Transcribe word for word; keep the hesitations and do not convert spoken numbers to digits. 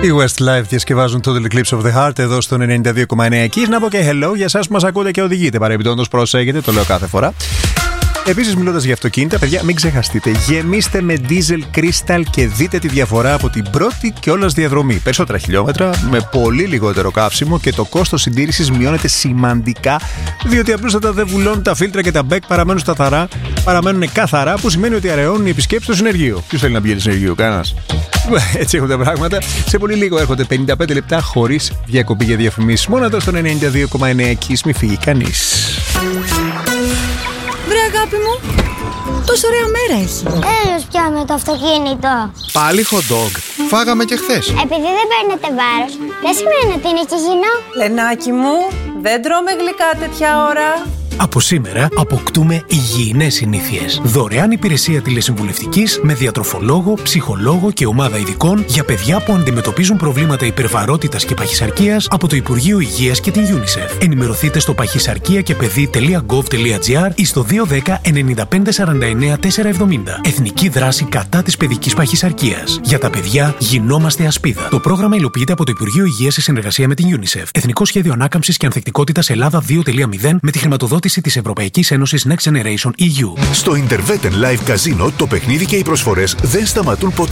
Οι Westlife διασκευάζουν το The Eclipse of the Heart εδώ στο ενενήντα δύο κόμμα εννέα Kiss. Να πω και hello για εσάς που μας ακούτε και οδηγείτε. Παρεμπιπτόντως, προσέχετε, το λέω κάθε φορά. Επίσης, μιλώντας για αυτοκίνητα, παιδιά, μην ξεχαστείτε. Γεμίστε με Diesel Crystal και δείτε τη διαφορά από την πρώτη κιόλας διαδρομή. Περισσότερα χιλιόμετρα, με πολύ λιγότερο καύσιμο και το κόστος συντήρησης μειώνεται σημαντικά, διότι απλούστατα δεν βουλώνουν τα φίλτρα και τα μπέκ, παραμένουν σταθερά, παραμένουν καθαρά, που σημαίνει ότι αραιώνουν οι επισκέπτες στο συνεργείο. Ποιος θέλει να πηγαίνει στο συνεργείο, κανένας. Έτσι έχουν τα πράγματα. Σε πολύ λίγο έρχονται πενήντα πέντε λεπτά χωρίς διακοπή για διαφημίσεις. Μόνο εδώ στον ενενήντα δύο κόμμα εννέα Kiss, μη φύγει κανείς. Βρε αγάπη μου, τόσο ωραία μέρα έχει. Έλος πια με το αυτοκίνητο. Πάλι hot dog. Φάγαμε και χθες. Επειδή δεν παίρνετε βάρος, δεν σημαίνει ότι είναι υγιεινό. Λενάκι μου, δεν τρώμε γλυκά τέτοια ώρα. Από σήμερα αποκτούμε υγιεινές συνήθειες. Δωρεάν υπηρεσία τηλεσυμβουλευτικής με διατροφολόγο, ψυχολόγο και ομάδα ειδικών για παιδιά που αντιμετωπίζουν προβλήματα υπερβαρότητας και παχυσαρκίας από το Υπουργείο Υγείας και την UNICEF. Ενημερωθείτε στο παχυσαρκία και παιδί τελεία γκοβ τελεία τζι άρ ή στο δύο ένα μηδέν εννιά πέντε σαράντα εννέα τετρακόσια εβδομήντα. Εθνική δράση κατά της παιδικής παχυσαρκίας. Για τα παιδιά γινόμαστε ασπίδα. Το πρόγραμμα υλοποιείται από το Υπουργείο Υγείας σε συνεργασία με την UNICEF. Εθνικό Σχέδιο Ανάκαμψης και Ανθεκτικότητας Ελλάδα δύο κόμμα μηδέν με τη χρηματοδότηση της Ευρωπαϊκής Ένωσης Next Generation ι γιου. Στο Interveten Live Casino το παιχνίδι και οι προσφορές δεν σταματούν ποτέ.